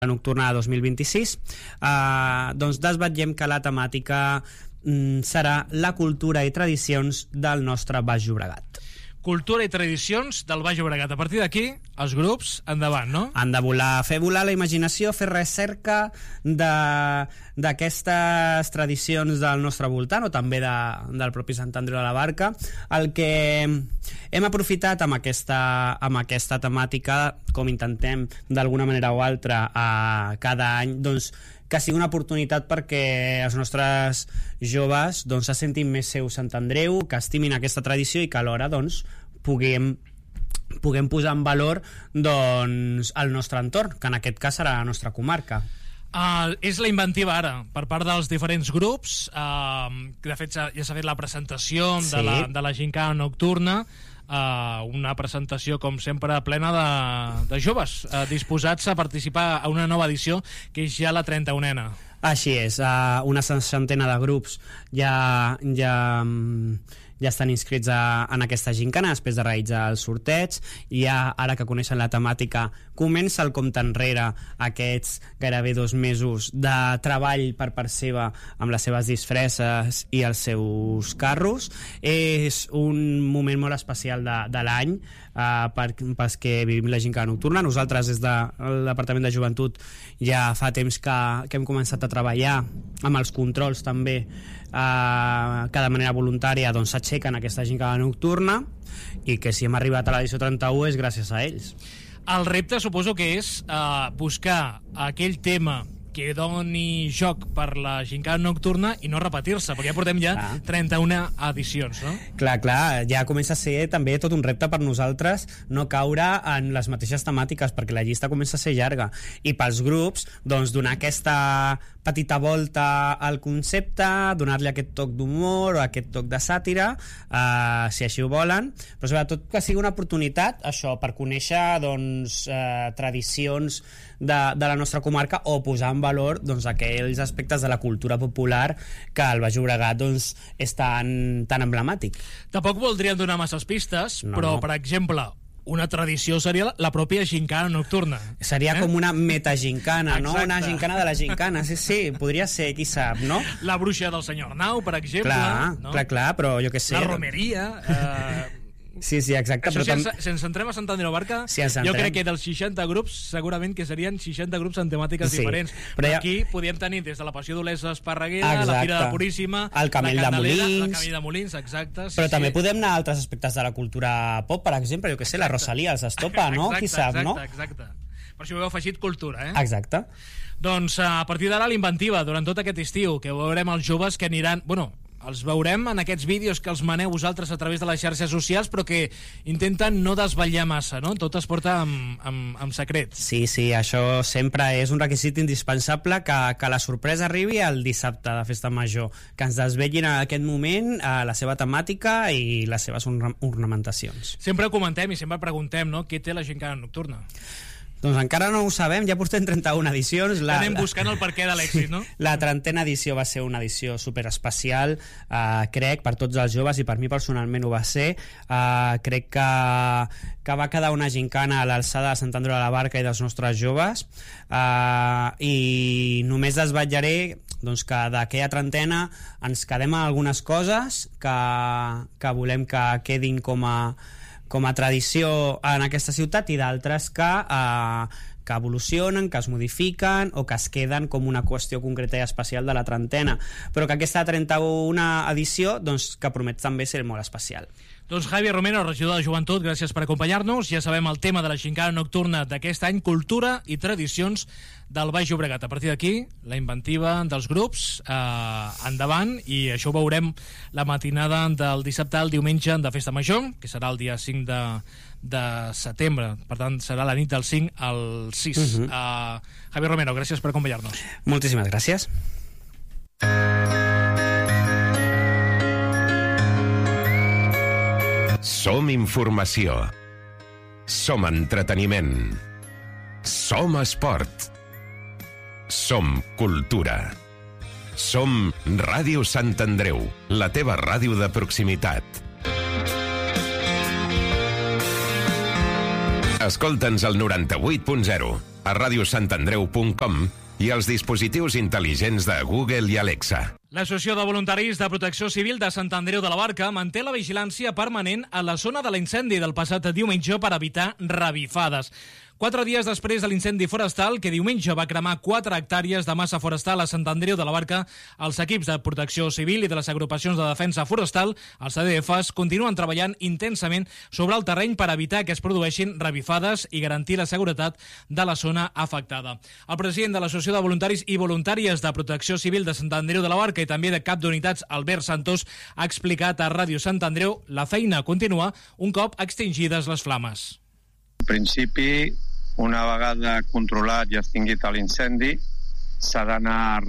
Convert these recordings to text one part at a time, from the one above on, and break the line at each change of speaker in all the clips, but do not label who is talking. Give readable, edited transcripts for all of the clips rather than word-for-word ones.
nocturna de 2026, doncs desvetllem que la temàtica serà la cultura i tradicions del nostre Baix Llobregat.
Cultura i tradicions del Baix Llobregat. A partir d'aquí, els grups endavant, no?
Han de fer volar la imaginació, fer recerca d'aquestes tradicions del nostre voltant, o també del propi Sant Andreu de la Barca. El que hem aprofitat amb aquesta temàtica, com intentem d'alguna manera o altra cada any, doncs que sigui una oportunitat perquè els nostres joves doncs, se sentin més seu Sant Andreu, que estimin aquesta tradició i que alhora doncs, puguem posar en valor doncs, el nostre entorn, que en aquest cas serà la nostra comarca.
És la inventiva ara per part dels diferents grups. De fet ja s'ha fet la presentació de la gincana nocturna, una presentació com sempre plena de joves disposats a participar a una nova edició que és ja la 31a.
Així és, una 60 de grups ja estan inscrits en aquesta gincana després de realitzar el sorteig, i ara que coneixen la temàtica comença el compte enrere, aquests gairebé 2 mesos de treball per part seva amb les seves disfresses i els seus carros. És un moment molt especial de l'any pels que vivim la gincana nocturna. Nosaltres des del Departament de Joventut ja fa temps que hem començat a treballar amb els controls també, que de manera voluntària doncs, s'aixequen aquesta gincana nocturna, i que si hem arribat a l'edició 31 és gràcies a ells.
El repte suposo que és buscar aquell tema que doni joc per la gincana nocturna i no repetir-se, perquè ja portem 31 edicions, no?
Clar, ja comença a ser també tot un repte per nosaltres no caure en les mateixes temàtiques, perquè la llista comença a ser llarga, i pels grups doncs donar aquesta petita volta al concepte, donar-li aquest toc d'humor o aquest toc de sàtira, si així ho volen, però sobretot que sigui una oportunitat això per conèixer doncs, tradicions de la nostra comarca, o posar en valor doncs, aquells aspectes de la cultura popular que el Baix Llobregat doncs, és tan emblemàtic.
Tampoc voldríem donar masses pistes, però per exemple una tradició seria la pròpia gincana nocturna.
Seria com una metagincana, no? Una gincana de la gincana, sí, podria ser, qui sap, no?
La bruixa del senyor Arnau, per exemple.
Clar, però jo què sé.
La romeria.
Sí, exacte.
Això, però si ens centrem a Sant Andreu de la Barca, jo crec que dels 60 grups segurament que serien 60 grups en temàtiques diferents. Però aquí podíem tenir des de la Passió d'Olesa Esparreguera, la Fira de la Puríssima,
el Camell de Molins,
la Camell de Molins, exacte.
Però també podem anar a altres aspectes de la cultura pop, per exemple, jo què sé, la Rosalía, els Estopa, no? Qui sap, no?
Exacte. Per això ho heu afegit cultura, eh?
Exacte.
Doncs a partir d'ara l'inventiva, durant tot aquest estiu, que veurem els joves que aniran... Bueno, els veurem en aquests vídeos que els maneu vosaltres a través de les xarxes socials, però que intenten no desvetllar massa, no? Tot es porta amb secret.
Sí, això sempre és un requisit indispensable, que la sorpresa arribi el dissabte de Festa Major, que ens desvetllin en aquest moment la seva temàtica i les seves ornamentacions.
Sempre comentem i sempre preguntem, no?, què té la gincana nocturna.
Doncs encara no ho sabem, ja portem 31 edicions.
Anem buscant el perquè de l'èxit, no?
La 30a edició va ser una edició superespecial, crec, per tots els joves, i per mi personalment ho va ser. Crec que va quedar una gincana a l'alçada de Sant Andreu de la Barca i dels nostres joves, i només desvetllaré doncs, que d'aquella 30a ens quedem amb algunes coses que volem que quedin com a tradició en aquesta ciutat, i d'altres que evolucionen, que es modifiquen o que es queden com una qüestió concreta i especial de la 30a, però que aquesta 31a edició doncs, que promet també ser molt especial.
Doncs Javier Romero, regidor de Joventut, gràcies per acompanyar-nos. Ja sabem el tema de la gincana nocturna d'aquest any, cultura i tradicions del Baix Llobregat. A partir d'aquí, la inventiva dels grups endavant, i això ho veurem la matinada del dissabte al diumenge de Festa Major, que serà el dia 5 de setembre, per tant serà la nit del 5 al 6. Javier Romero, gràcies per acompanyar-nos.
Moltíssimes gràcies.
Som informació. Som entreteniment. Som esport. Som cultura. Som Ràdio Sant Andreu, la teva ràdio de proximitat. Escolta'ns al 98.0. a radiosantandreu.com i als dispositius intel·ligents de Google i Alexa.
L'Associació de Voluntaris de Protecció Civil de Sant Andreu de la Barca manté la vigilància permanent a la zona de l'incendi del passat diumenge per evitar revifades. 4 dies després de l'incendi forestal, que diumenge va cremar 4 hectàrees de massa forestal a Sant Andreu de la Barca, els equips de protecció civil i de les agrupacions de defensa forestal, els ADFs, continuen treballant intensament sobre el terreny per evitar que es produeixin revifades i garantir la seguretat de la zona afectada. El president de l'Associació de Voluntaris i Voluntàries de Protecció Civil de Sant Andreu de la Barca i també de cap d'unitats, Albert Santos, ha explicat a Ràdio Sant Andreu la feina continua un cop extingides les flames.
En principi, una vegada controlat i extingit l'incendi, s'ha d'anar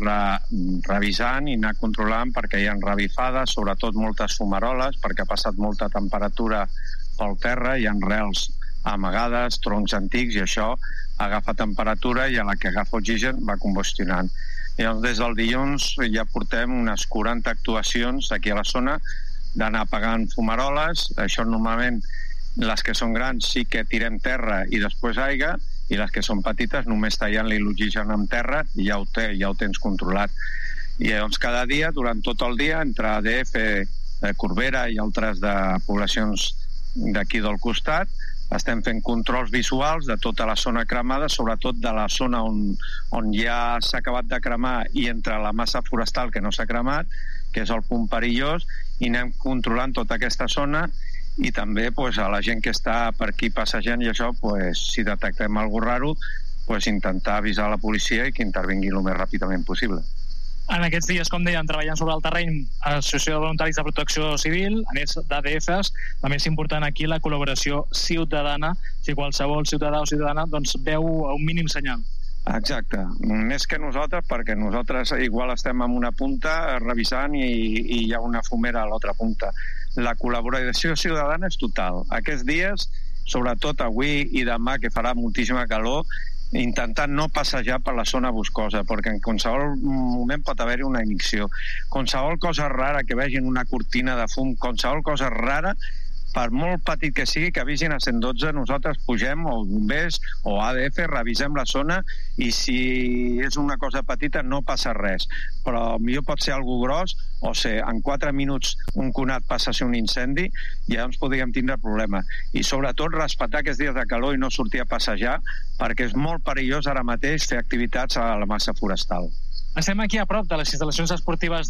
revisant i anar controlant perquè hi ha revifades, sobretot moltes fumaroles, perquè ha passat molta temperatura pel terra, hi ha rels amagades, troncs antics, i això agafa temperatura i a la que agafa oxigen va combustionant. Llavors, des del dilluns ja portem unes 40 actuacions aquí a la zona d'anar apagant fumaroles. Això normalment, les que són grans sí que tirem terra i després aigua, i les que són petites només tallant-li l'oxigen amb terra i ja ho tens controlat. I llavors cada dia, durant tot el dia, entre ADF, Corbera i altres de poblacions d'aquí del costat, estem fent controls visuals de tota la zona cremada, sobretot de la zona on ja s'ha acabat de cremar i entre la massa forestal que no s'ha cremat, que és el punt perillós, i anem controlant tota aquesta zona i també a la gent que està per aquí passejant i això, si detectem alguna raro, intentar avisar la policia i que intervingui el més ràpidament possible.
En aquests dies, com dèiem, treballant sobre el terreny, Associació de Voluntaris de Protecció Civil, a més d'ADFs, també és important aquí la col·laboració ciutadana, si qualsevol ciutadà o ciutadana veu un mínim senyal.
Exacte, més que nosaltres, perquè nosaltres igual estem en una punta revisant i hi ha una fumera a l'altra punta. La col·laboració ciutadana és total. Aquests dies, sobretot avui i demà, que farà moltíssima calor, intentant no passejar per la zona boscosa, perquè en qualsevol moment pot haver-hi una ignició. Qualsevol cosa rara que vegin, una cortina de fum, qualsevol cosa rara, per molt petit que sigui, que avisin a 112, nosaltres pugem, o bombers, o ADF, revisem la zona, i si és una cosa petita no passa res. Però millor pot ser algo gros, o ser en 4 minuts un conat passa a ser un incendi, i llavors podríem tindre problema. I sobretot respectar aquests dies de calor i no sortir a passejar, perquè és molt perillós ara mateix fer activitats a la massa forestal.
Estem aquí a prop de les instal·lacions esportives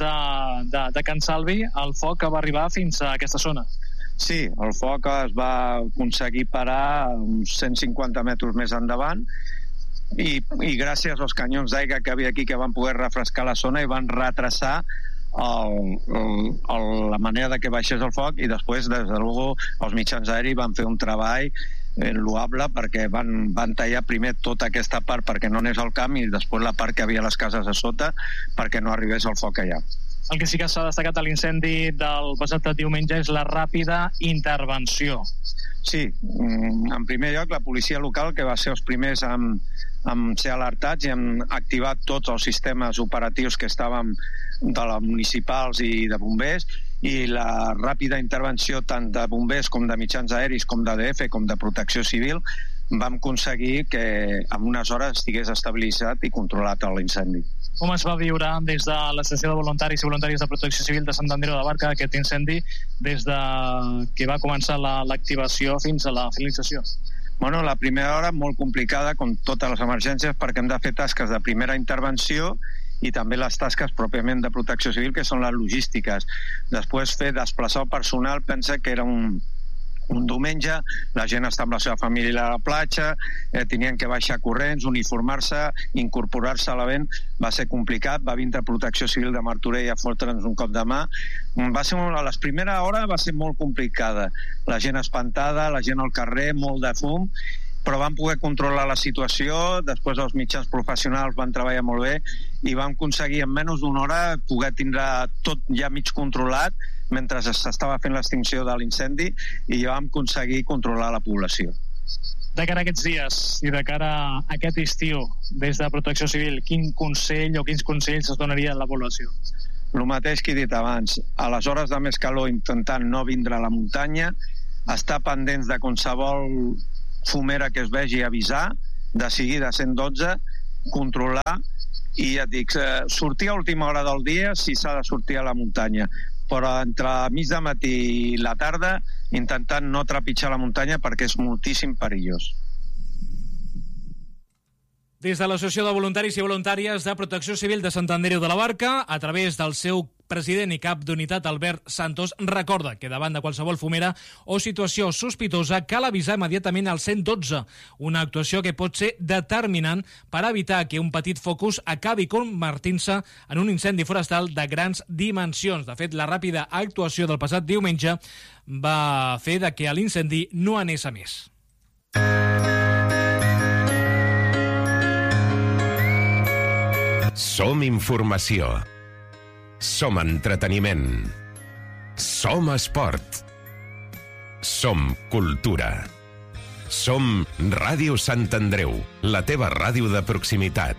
de Can Salvi. El foc va arribar fins a aquesta zona.
Sí, el foc es va aconseguir parar uns 150 metres més endavant i gràcies als canyons d'aigua que havia aquí que van poder refrescar la zona i van retrasar la manera de que baixés el foc, i després, des de luego, els mitjans aèris van fer un treball loable perquè van tallar primer tota aquesta part perquè no anés al camp i després la part que havia a les cases a sota perquè no arribés el foc allà.
El que sí que s'ha destacat a l'incendi del passat diumenge és la ràpida intervenció.
Sí, en primer lloc la policia local, que va ser els primers en ser alertats i hem activat tots els sistemes operatius que estàvem de les municipals i de bombers, i la ràpida intervenció tant de bombers com de mitjans aèris, com d'ADF, com de protecció civil, vam aconseguir que en unes hores estigués estabilitzat i controlat l'incendi.
Com es va viure des de l'Associació de Voluntaris i Voluntàries de Protecció Civil de Sant Andreu de la Barca aquest incendi des de que va començar l'activació fins a la finalització?
Bueno, la primera hora molt complicada, com totes les emergències, perquè hem de fer tasques de primera intervenció i també les tasques pròpiament de protecció civil, que són les logístiques. Després desplaçar el personal, pensa que era un diumenge, la gent està amb la seva família a la platja, tenien que baixar corrents, uniformar-se, incorporar-se a l'event, va ser complicat, va vindre Protecció Civil de Martorell a fotre'ns un cop de mà. A la primera hora va ser molt complicada, la gent espantada, la gent al carrer, molt de fum, però vam poder controlar la situació. Després els mitjans professionals van treballar molt bé i vam aconseguir en menys d'una hora poder tindre tot ja mig controlat mentre s'estava fent l'extinció de l'incendi, i ja vam aconseguir controlar la població.
De cara a aquests dies i de cara a aquest estiu, des de Protecció Civil, quin consell o quins consells es donaria a la població?
El mateix que he dit abans, a les hores de més calor intentant no vindre a la muntanya, estar pendents de qualsevol fumera que es vegi, avisar, de seguida 112, controlar, i ja et dic, sortir a última hora del dia si s'ha de sortir a la muntanya, però entre mig de matí i la tarda intentant no trepitjar la muntanya perquè és moltíssim perillós.
Des de l'Associació de Voluntaris i Voluntàries de Protecció Civil de Sant Andreu de la Barca, a través del seu president i cap d'unitat, Albert Santos, recorda que davant de qualsevol fumera o situació sospitosa cal avisar immediatament al 112, una actuació que pot ser determinant per evitar que un petit focus acabi convertint-se en un incendi forestal de grans dimensions. De fet, la ràpida actuació del passat diumenge va fer que l'incendi no anés a més.
Som informació. Som entreteniment. Som esport. Som cultura. Som Ràdio Sant Andreu, la teva ràdio de proximitat.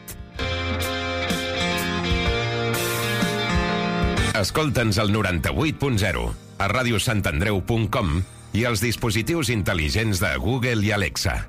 Escolta'ns al 98.0, a radiosantandreu.com i als dispositius intel·ligents de Google i Alexa.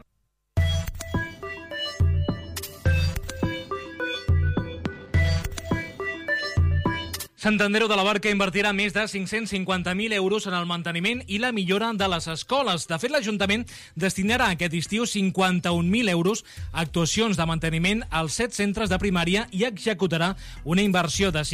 Sant Andreu de la Barca invertirà més de 550.000 euros en el manteniment i la millora de les escoles. De fet, l'Ajuntament destinarà aquest estiu 51.000 euros a actuacions de manteniment als 7 centres de primària i executarà una inversió de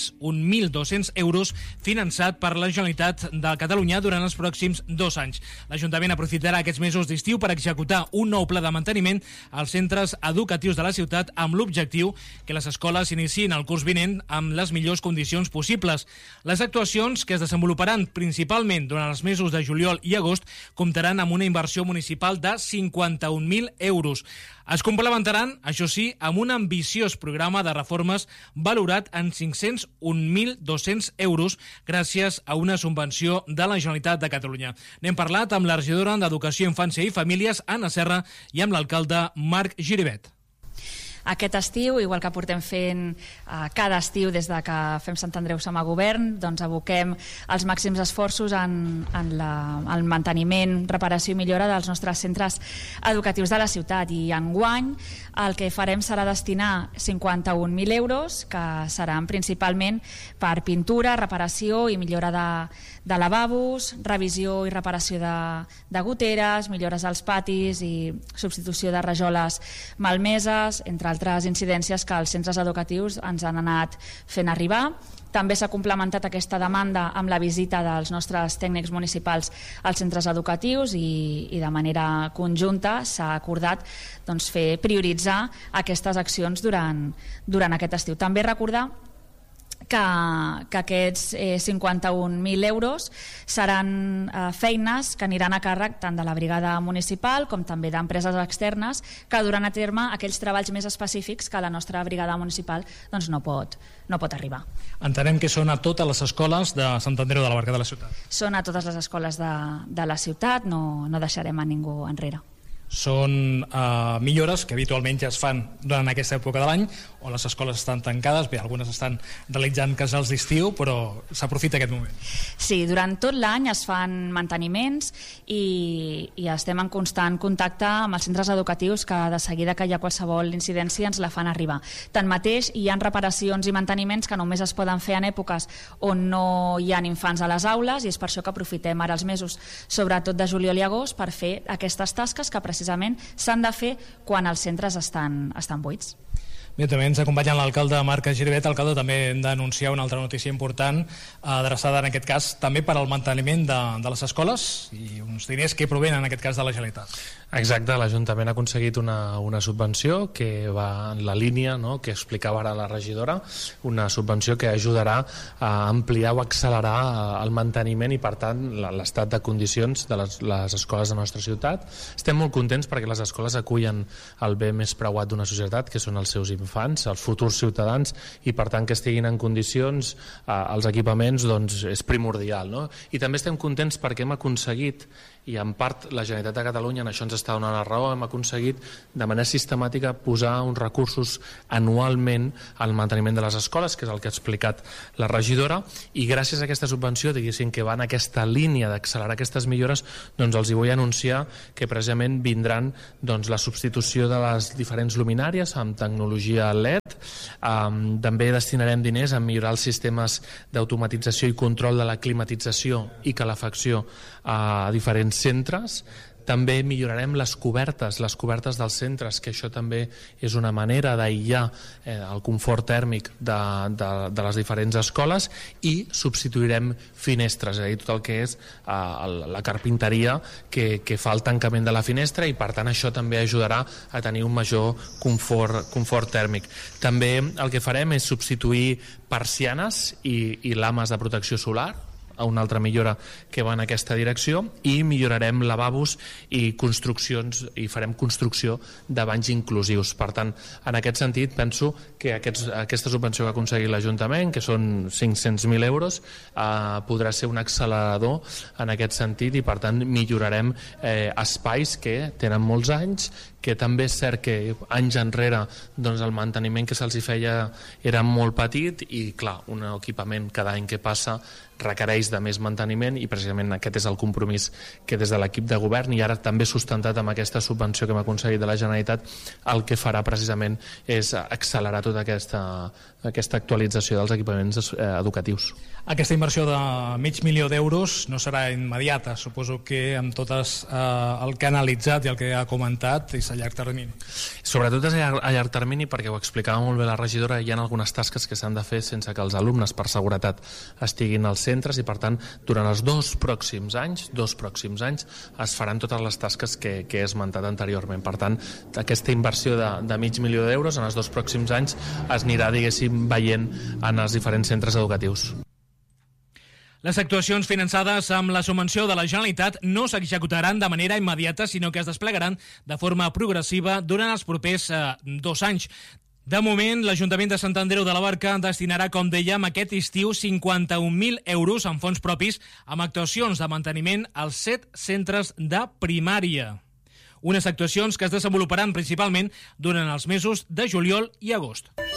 501.200 euros finançat per la Generalitat de Catalunya durant els pròxims 2 anys. L'Ajuntament aprofitarà aquests mesos d'estiu per executar un nou pla de manteniment als centres educatius de la ciutat amb l'objectiu que les escoles iniciïn el curs vinent amb les millors condicions possibles. Les actuacions, que es desenvoluparan principalment durant els mesos de juliol i agost, comptaran amb una inversió municipal de 51.000 euros. Es complementaran, això sí, amb un ambiciós programa de reformes valorat en 501.200 euros gràcies a una subvenció de la Generalitat de Catalunya. N'hem parlat amb la regidora d'Educació, Infància i Famílies, Anna Serra, i amb l'alcalde Marc Giribet.
Aquest estiu, igual que portem fent cada estiu des de que fem Sant Andreu som a govern, doncs aboquem els màxims esforços en el manteniment, reparació i millora dels nostres centres educatius de la ciutat. I enguany el que farem serà destinar 51.000 euros, que seran principalment per pintura, reparació i millora de lavabos, revisió i reparació de goteres, millores als patis i substitució de rajoles malmeses, entre altres incidències que els centres educatius ens han anat fent arribar. També s'ha complementat aquesta demanda amb la visita dels nostres tècnics municipals als centres educatius i de manera conjunta s'ha acordat prioritzar aquestes accions durant aquest estiu. També recordar que aquests 51.000 euros seran feines que aniran a càrrec tant de la brigada municipal com també d'empreses externes que duran a terme aquells treballs més específics que la nostra brigada municipal no pot arribar.
Entenem que són a totes les escoles de Sant Andreu de la Barca de la ciutat.
Són a totes les escoles de la ciutat, no deixarem a ningú enrere.
Són millores que habitualment ja es fan durant aquesta època de l'any, on les escoles estan tancades. Bé, algunes estan realitzant casals d'estiu, però s'aprofita aquest moment.
Sí, durant tot l'any es fan manteniments i estem en constant contacte amb els centres educatius que de seguida que hi ha qualsevol incidència ens la fan arribar. Tanmateix, hi ha reparacions i manteniments que només es poden fer en èpoques on no hi ha infants a les aules, i és per això que aprofitem ara els mesos, sobretot de juliol i agost, per fer aquestes tasques que precisament s'han de fer quan els centres estan buits.
Bé, també ens acompanya l'alcalde Marc Giribet. Alcalde, també hem d'anunciar una altra notícia important adreçada en aquest cas també per al manteniment de les escoles i uns diners que provenen en aquest cas de la Generalitat.
Exacte, l'Ajuntament ha aconseguit una subvenció que va en la línia, no?, que explicava ara la regidora, una subvenció que ajudarà a ampliar o accelerar el manteniment i, per tant, l'estat de condicions de les escoles de la nostra ciutat. Estem molt contents perquè les escoles acullen el bé més preuat d'una societat, que són els seus infants, els futurs ciutadans, i per tant que estiguin en condicions els equipaments, doncs és primordial, no? I també estem contents perquè hem aconseguit i en part la Generalitat de Catalunya en això ens està donant la raó, hem aconseguit de manera sistemàtica posar uns recursos anualment al manteniment de les escoles, que és el que ha explicat la regidora, i gràcies a aquesta subvenció, diguéssim, que va en aquesta línia d'accelerar aquestes millores, doncs els hi vull anunciar que precisament vindran doncs, la substitució de les diferents luminàries amb tecnologia LED. També destinarem diners a millorar els sistemes d'automatització i control de la climatització i calefacció a diferents centres. També millorarem les cobertes dels centres, que això també és una manera d'aïllar el confort tèrmic de les diferents escoles, i substituirem finestres, és a dir, tot el que és la carpinteria que fa el tancament de la finestra, i per tant això també ajudarà a tenir un major confort tèrmic. També el que farem és substituir persianes i lames de protecció solar, una altra millora que va en aquesta direcció, i millorarem lavabos i construccions, i farem construcció de banys inclusius. Per tant, en aquest sentit, penso que aquesta subvenció que ha aconseguit l'Ajuntament, que són 500.000 euros, podrà ser un accelerador en aquest sentit, i per tant millorarem espais que tenen molts anys, que també és cert que anys enrere doncs el manteniment que se'ls feia era molt petit, i clar, un equipament cada any que passa requereix de més manteniment, i precisament aquest és el compromís que des de l'equip de govern, i ara també sustentat amb aquesta subvenció que hem aconseguit de la Generalitat, el que farà precisament és accelerar tota aquesta actualització dels equipaments educatius.
Aquesta inversió de $500.000 d'euros no serà immediata, suposo que amb tot el que ha analitzat i el que ha comentat és a llarg termini.
Sobretot és a llarg termini, perquè ho explicava molt bé la regidora, hi ha algunes tasques que s'han de fer sense que els alumnes, per seguretat, estiguin als centres, i per tant durant els dos pròxims anys es faran totes les tasques que he esmentat anteriorment. Per tant, aquesta inversió de $500.000 d'euros en els dos pròxims anys es anirà, diguéssim, veient en els diferents centres educatius.
Les actuacions finançades amb la subvenció de la Generalitat no s'executaran de manera immediata, sinó que es desplegaran de forma progressiva durant els propers 2 anys. De moment, l'Ajuntament de Sant Andreu de la Barca destinarà, com dèiem, aquest estiu 51.000 euros en fons propis amb actuacions de manteniment als 7 centres de primària. Unes actuacions que es desenvoluparan principalment durant els mesos de juliol i agost.